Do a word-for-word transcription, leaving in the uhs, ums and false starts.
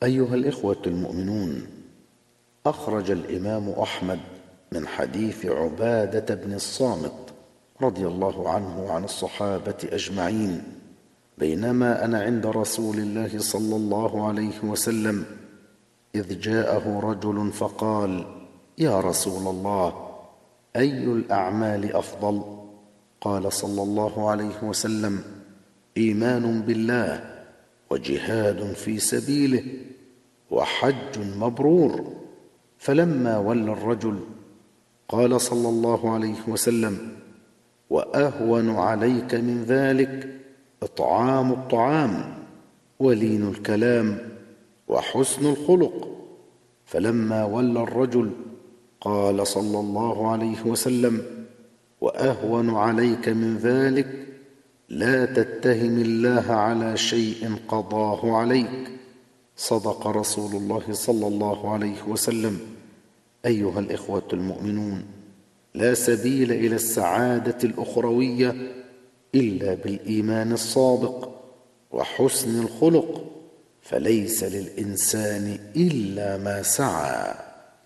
أيها الإخوة المؤمنون، أخرج الإمام أحمد من حديث عبادة بن الصامت رضي الله عنه عن الصحابة أجمعين: بينما أنا عند رسول الله صلى الله عليه وسلم إذ جاءه رجل فقال: يا رسول الله، أي الأعمال أفضل؟ قال صلى الله عليه وسلم: إيمان بالله، وجهاد في سبيله، وحج مبرور. فلما ولى الرجل قال صلى الله عليه وسلم: وأهون عليك من ذلك إطعام الطعام، ولين الكلام، وحسن الخلق. فلما ولى الرجل قال صلى الله عليه وسلم: وأهون عليك من ذلك لا تتهم الله على شيء قضاه عليك. صدق رسول الله صلى الله عليه وسلم. أيها الإخوة المؤمنون، لا سبيل إلى السعادة الأخروية إلا بالإيمان الصادق وحسن الخلق، فليس للإنسان إلا ما سعى.